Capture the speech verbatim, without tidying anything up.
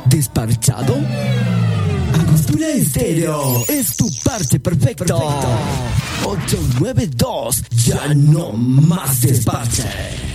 ¿Desparchado? Angostura Estéreo es tu parche perfecto. perfecto. ocho nueve dos, ya no más desparche.